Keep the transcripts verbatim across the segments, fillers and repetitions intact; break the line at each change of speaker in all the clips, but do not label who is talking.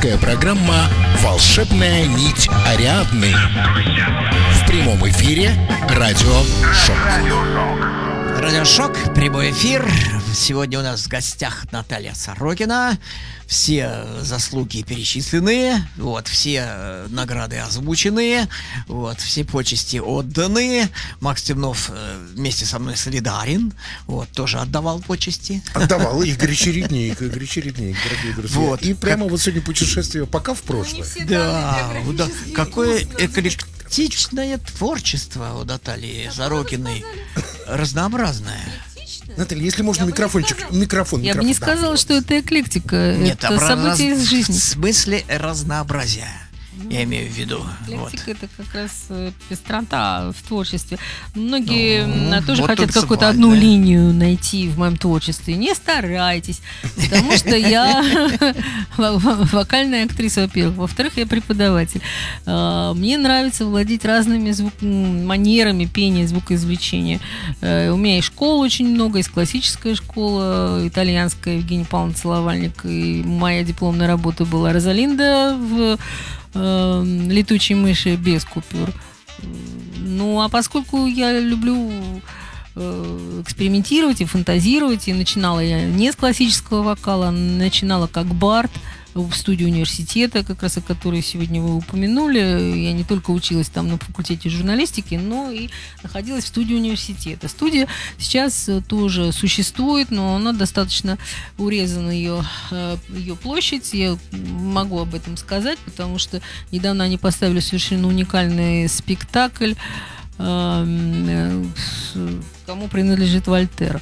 Авторская программа «Волшебная нить Ариадны». В прямом эфире Радио Шок.
Радио Шок, прямой эфир. Сегодня у нас в гостях Наталья Сорокина. Все заслуги перечислены, вот, все награды озвучены, вот, все почести отданы. Макс Темнов вместе со мной солидарен, вот, тоже отдавал почести.
Отдавал, и горячи редней, горячи редней, дорогие друзья.
Вот.
И прямо вот сегодня путешествие пока в прошлое.
Да, да, какое эклектичное творчество у Натальи Сорокиной, разнообразное.
Наталья, если можно, микрофончик, микрофон,
Я
микрофон.
бы не
да,
сказала,
вот.
что это эклектика.
Нет,
это событие
раз...
из жизни.
В смысле разнообразия, я имею в виду.
Эклектика
Вот.
это как раз э, пестрота в творчестве. Многие
Ну,
м, тоже
вот
хотят
танцевальная.
какую-то одну линию найти в моем творчестве. Не старайтесь, потому что я вокальная актриса, во-первых. Во-вторых, я преподаватель. А, Мне нравится владеть разными звук... м, манерами пения, звукоизвлечения. Э, У меня и школ очень много, есть классическая школа, итальянская, Евгения Павловна Целовальник. И моя дипломная работа была Розалинда в «Летучие мыши» без купюр. Ну, а поскольку я люблю э, экспериментировать и фантазировать, и начинала я не с классического вокала, начинала как бард в студии университета, как раз о которой сегодня вы упомянули. Я не только училась там на факультете журналистики, но и находилась в студии университета. Студия сейчас тоже существует, но она достаточно урезана, ее, ее площадь. Я могу об этом сказать, потому что недавно они поставили совершенно уникальный спектакль «Кому принадлежит Вольтер».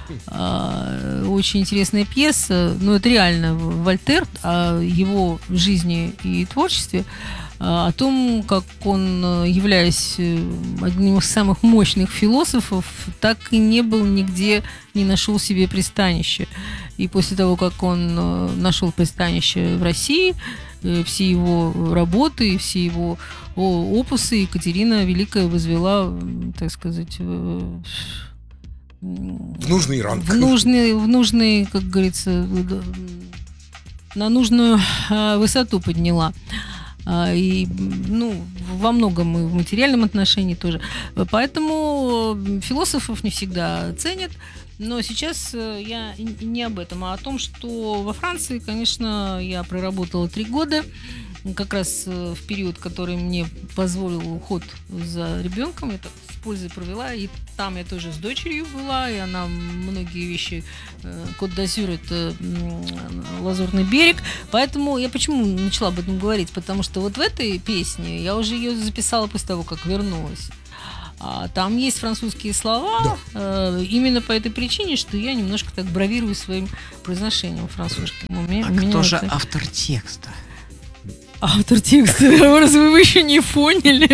Очень интересная пьеса, но это реально Вольтер, о его жизни и творчестве, о том, как он, являясь одним из самых мощных философов, так и не был нигде, не нашел себе пристанища. И после того, как он нашел пристанище в России, все его работы, все его опусы Екатерина Великая возвела, так сказать,
В нужный ранг.
В нужный, в нужный, как говорится, на нужную высоту подняла. И, ну, во многом и в материальном отношении тоже. Поэтому философов не всегда ценят. Но сейчас я не об этом, а о том, что во Франции, конечно, я проработала три года. Как раз в период, который мне позволил уход за ребенком, я так с пользой провела. И там я тоже с дочерью была, и она многие вещи... Кот-д'Азюр — это Лазурный берег. Поэтому я почему начала об этом говорить? Потому что вот в этой песне я уже ее записала после того, как вернулась. А там есть французские слова,
да.
э, именно по этой причине, что я немножко так бравирую своим произношением французским. У меня,
А
у меня
кто же
это...
автор текста?
Автор текста, раз вы еще не поняли,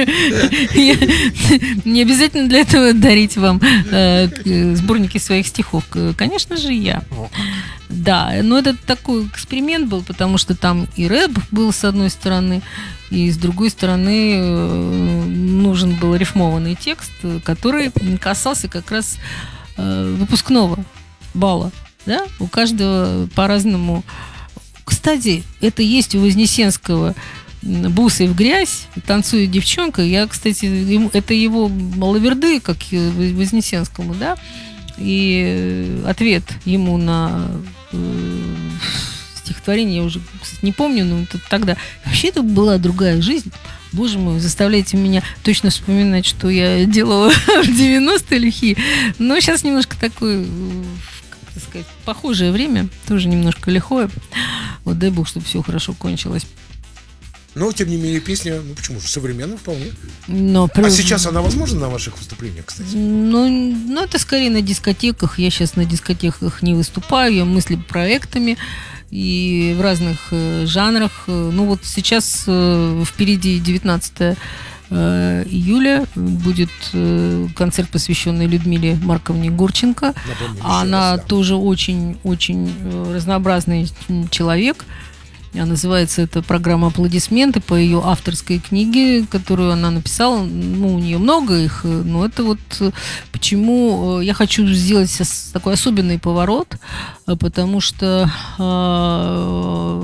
не обязательно для этого дарить вам сборники своих стихов. Конечно же, я. Да, но это такой эксперимент был, потому что там и рэп был с одной стороны, и с другой стороны нужен был рифмованный текст, который касался как раз выпускного балла. Да? У каждого по-разному. Кстати, это есть у Вознесенского «Бусы в грязь», «Танцует девчонка». Я, кстати, ему, это его лаверды, как Вознесенскому, да, и ответ ему на э, стихотворение, я уже не помню, но это тогда. Вообще это была другая жизнь. Боже мой, заставляете меня точно вспоминать, что я делала в девяностые лихие. Но сейчас немножко такой... так сказать, похожее время, тоже немножко лихое. Вот дай бог, чтобы все хорошо кончилось.
Но, тем не менее, песня, ну почему же, современная вполне.
Но,
а сейчас она возможна на ваших выступлениях, кстати?
Ну, ну, это скорее на дискотеках. Я сейчас на дискотеках не выступаю, я мыслю проектами и в разных э, жанрах. Ну, вот сейчас э, впереди девятнадцатое июля будет концерт, посвященный Людмиле Марковне Гурченко.
Напомню,
Она
раз, да.
тоже очень-очень разнообразный человек. Называется эта программа «Аплодисменты» по ее авторской книге, которую она написала. Ну, у нее много их, но это вот почему я хочу сделать такой особенный поворот, потому что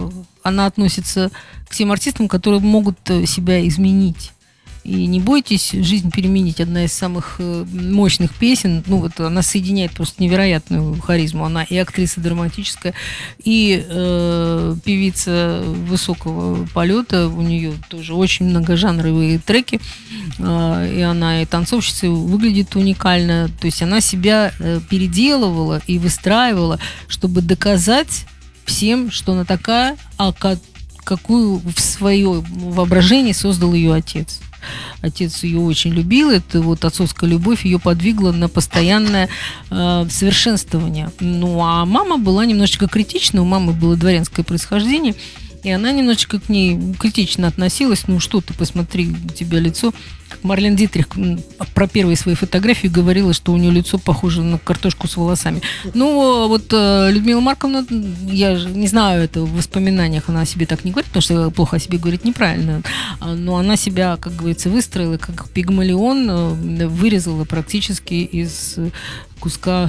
она относится к тем артистам, которые могут себя изменить. И не бойтесь жизнь переменить. Одна из самых мощных песен. Ну, вот она соединяет просто невероятную харизму. Она и актриса драматическая, и э, певица высокого полета. У нее тоже очень многожанровые треки. Э, и она и танцовщица, и выглядит уникально. То есть она себя э, переделывала и выстраивала, чтобы доказать всем, что она такая, а как, какую в свое воображение создал ее отец. Отец ее очень любил, это вот отцовская любовь ее подвигла на постоянное э, совершенствование. Ну, а мама была немножечко критична, у мамы было дворянское происхождение, и она немножечко к ней критично относилась. Ну, что ты, посмотри, у тебя лицо. Марлен Дитрих про первые свои фотографии говорила, что у нее лицо похоже на картошку с волосами. Ну, вот Людмила Марковна, я же не знаю, это в воспоминаниях она о себе так не говорит, потому что плохо о себе говорит неправильно. Но она себя, как говорится, выстроила, как пигмалион, вырезала практически из куска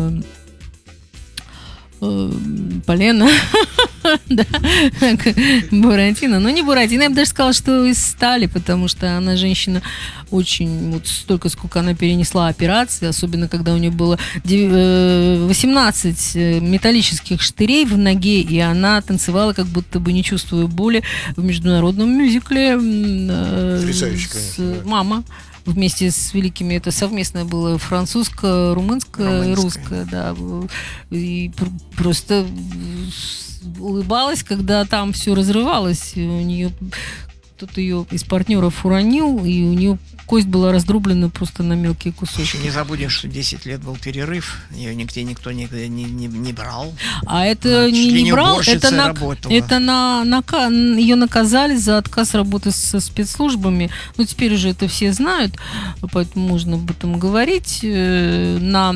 полена, да, Буратино. Но не Буратино, я бы даже сказала, что из стали, потому что она женщина очень, вот столько, сколько она перенесла операций, особенно когда у нее было восемнадцать металлических штырей в ноге, и она танцевала, как будто бы не чувствуя боли, в международном мюзикле
Потрясающе, конечно,
«Мама». Вместе с великими, это совместное было французское, румынское, русское, да. И просто улыбалась, когда там все разрывалось. У нее кто-то ее из партнеров уронил, и у нее кость была раздроблена просто на мелкие кусочки.
Еще не забудем, что десять лет был перерыв, ее нигде никто не, не, не, не брал.
А это
Она
не, не брал, это, на,
работала.
это на, на, ее наказали за отказ работы со спецслужбами. Ну, теперь уже это все знают, поэтому можно об этом говорить. На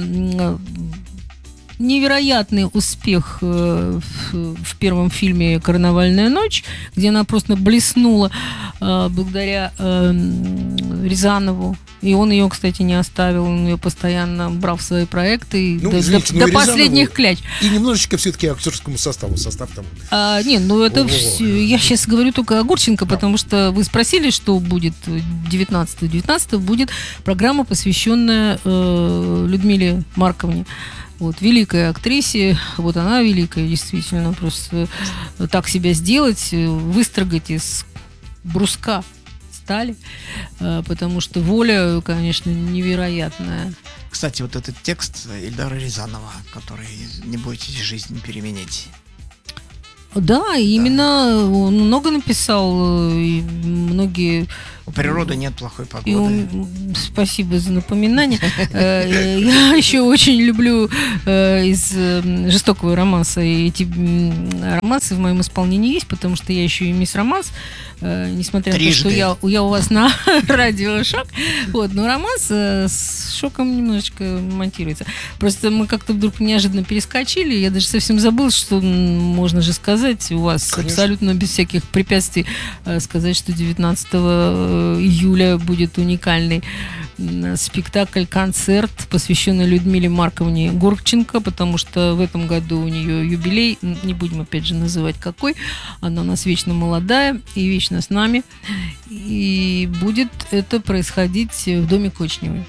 невероятный успех в, в первом фильме «Карнавальная ночь», где она просто блеснула э, благодаря э, Рязанову. И он ее, кстати, не оставил, он ее постоянно брал в свои проекты
Ну,
до,
извините,
до,
но
до последних кляч.
И немножечко все-таки актерскому составу. Состав там.
А, не, ну это
Ого.
все, я сейчас говорю только о Гурченко, да. Потому что вы спросили, что будет девятнадцатого. девятнадцатого будет программа, посвященная э, Людмиле Марковне. Вот, великая актрисе, вот она великая, действительно, просто так себя сделать, выстрогать из бруска стали, потому что воля, конечно, невероятная.
Кстати, вот этот текст Ильдара Рязанова, который «Не бойтесь жизнь переменить».
Да, именно он много написал, и многие...
У природы нет плохой погоды.
И он... Спасибо за напоминание. Я еще очень люблю из жестокого романса. И эти романсы в моем исполнении есть, потому что я еще и мисс Романс, несмотря на то, что я, я у вас на радио Шок. Вот, но романс с Шоком немножечко монтируется. Просто мы как-то вдруг неожиданно перескочили. Я даже совсем забыл, что можно же сказать у вас, конечно, абсолютно без всяких препятствий сказать, что девятнадцатого июля будет уникальный спектакль, концерт, посвященный Людмиле Марковне Гурченко, потому что в этом году у нее юбилей, не будем опять же называть какой, она у нас вечно молодая и вечно с нами, и будет это происходить в доме Кочневой.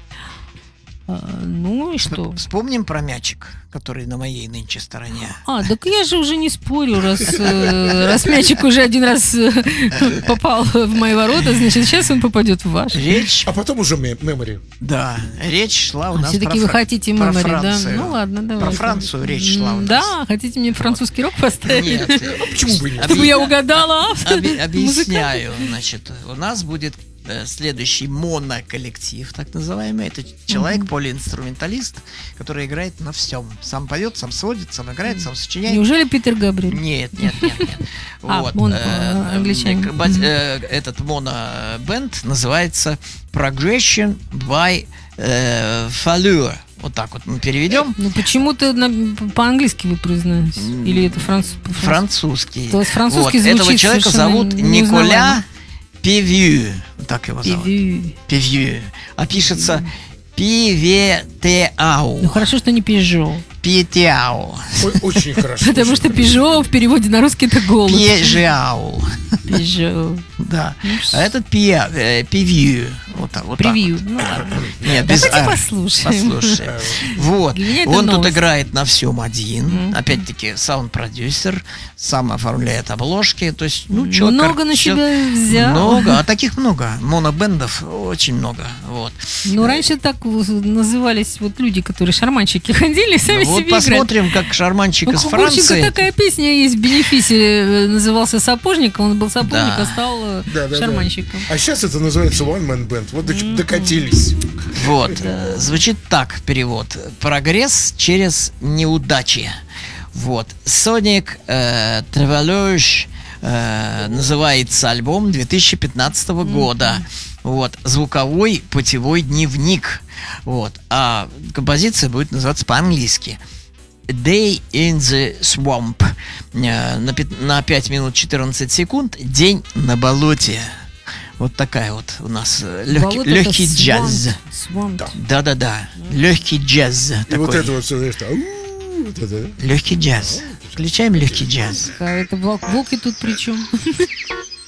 Ну и что?
Вспомним про мячик, который на моей нынче стороне.
А, так я же уже не спорю, раз, раз мячик уже один раз попал в мои ворота, значит, сейчас он попадет в ваш.
Речь...
А потом уже мемори.
Да, речь шла у нас
все-таки
про,
вы хотите мемори, да?
Францию.
Ну ладно, давайте.
Про Францию речь шла у нас.
Да, хотите мне французский рок поставить?
Нет.
А почему бы нет?
Чтобы я угадала.
Оби- объясняю. Значит, у нас будет следующий моноколлектив, так называемый. Это человек, mm-hmm. полиинструменталист, который играет на всем. Сам поет, сам сводит, сам играет, сам сочиняет.
Неужели Питер Габриэль?
Нет, нет, нет, нет.
А,
вот.
моно, англичанин.
Этот монобенд называется Progression by Fallure. Вот так вот мы переведем.
Ну почему-то на, по-английски вы произносите? Или это франц...
французский?
То есть французский
вот.
звучит
Этого человека зовут Николя Певью. Так его зовут.
Певью.
Певью. А пишется Пиветеау.
Ну хорошо, что не Пежо.
Петеау.
Ой, очень хорошо.
Потому
очень
что
хорошо.
Пежо в переводе на русский это голубь.
Пежеау.
Пежо.
Да.
Ну,
А этот пе, э, певью. Вот так вот. так
Превью.
вот.
Ну ладно.
Нет, без
Давайте
«а».
послушаем.
Послушай. Вот.
Для меня это
Он тут
новость.
играет на всем один.
Мгм.
Опять-таки, саунд-продюсер, сам оформляет обложки. То есть, ну, человек...
Много на
чё-
себя взял.
Много, а таких много. Монобендов очень много. Вот.
Ну, раньше так в- назывались вот люди, которые шарманщики ходили, сами
Ну, вот
себе играли.
посмотрим, как шарманщик
У
из
Кукурченко
Франции.
такая песня есть в «Бенефисе», э, назывался «Сапожником», он был сапожник,
Да.
а стал э,
Да, да, да.
шарманщиком.
А сейчас это называется One Man Band. Вот до чего докатились.
Вот. э, Звучит так перевод. Прогресс через неудачи. Вот. Sonic э, Travelers э, называется альбом две тысячи пятнадцатого года. Вот. Звуковой путевой дневник. Вот. А композиция будет называться по-английски. Day in the Swamp. Э, На, пят- на пять минут четырнадцать секунд. День на болоте. Вот такая вот у нас э, легкий,
Болото
легкий
это
джаз.
свамп, свамп.
Да-да-да. Легкий джаз.
И
такой.
вот это вот все, знаешь, «Ау», вот это.
Легкий джаз. Включаем легкий джаз.
А это вол- волки тут при чем?